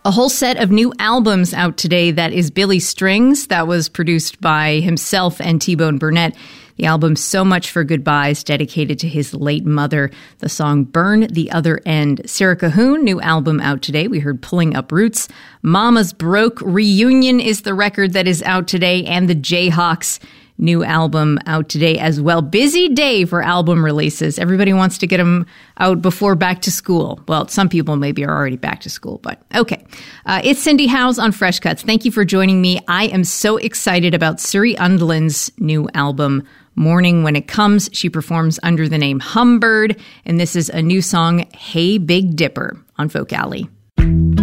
A whole set of new albums out today. That is Billy Strings. That was produced by himself and T-Bone Burnett. The album So Much for Goodbyes, dedicated to his late mother. The song Burn the Other End. Sarah Cahoon, new album out today. We heard Pulling Up Roots. Mama's Broke Reunion is the record that is out today. And the Jayhawks, new album out today as well. Busy day for album releases. Everybody wants to get them out before back to school. Well, some people maybe are already back to school, but okay. It's Cindy Howes on Fresh Cuts. Thank you for joining me. I am so excited about Suri Undland's new album, Morning When It Comes. She performs under the name Humbird, and this is a new song, Hey Big Dipper, on Folk Alley.